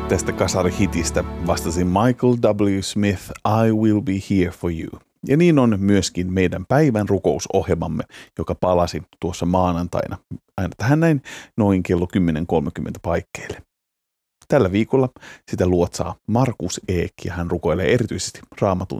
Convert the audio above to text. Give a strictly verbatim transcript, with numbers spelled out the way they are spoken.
tästä kasarihitistä vastasi Michael W. Smith, I will be here for you. Ja niin on myöskin meidän päivän rukousohjelmamme, joka palasi tuossa maanantaina aina tähän näin noin kello kymmenen kolmekymmentä paikkeille. Tällä viikolla sitä luotsaa Markus Eek ja hän rukoilee erityisesti Raamatun